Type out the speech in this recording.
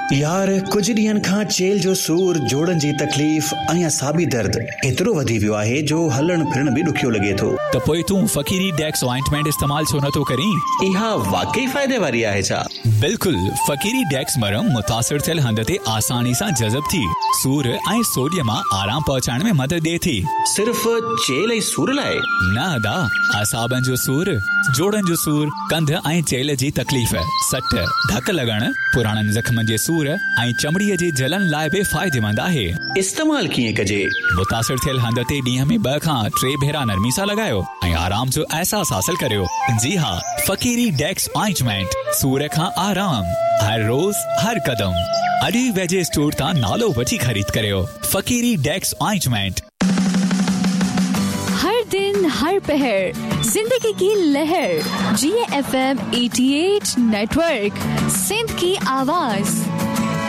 यार कुछ ॾींहंनि खां चेल जो सूर, जोड़नि जी तकलीफ़ ऐं असाबी दर्द एतिरो वधी वियो आहे जो हलण फिरण बि ॾुखियो लॻे थो। त पोइ तूं फ़कीरी डेक्स ऑइंटमेंट इस्तेमाल छो नथो करीं? इहा वाकई फ़ाइदे वारी आहे छा? बिल्कुलु। फ़कीरी डेक्स मरहम मुतासिर थियल हंध ते आसानी सां जज़ब थी सूर ऐं सोडिय मां आराम पहुचाइण में मदद ॾिए थी। सिर्फ़ चेल ऐं सूर लाइ? न अदा, असाबनि जो सूर, जोड़नि जो सूर, कंध ऐं चेल जी तकलीफ़, सट, धक लॻण, पुराणनि ज़ख़्मनि जे सूर ऐं चमड़ीअ जी जलन लाइ बि फ़ाइदेमंद आहे। इस्तेमाल कीअं कजे? मुतासिर थियल हंध ते ॾींहं में 2 खां 3 भेरा नरमी सां लॻायो ऐं आराम जो अहसास हासिल करियो। जी हाँ, फ़कीरी डेक्स ऑइंटमेंट, सूर खां आराम, हर रोज़ हर कदम। अॼु ई वेझे स्टोर तां नालो वठी ख़रीद करियो। फ़कीरी डेक्स ऑइंटमेंट। हर दिन हर पहर जिंदगी की लहर, GFM 88 नेटवर्क, सिंध की आवाज।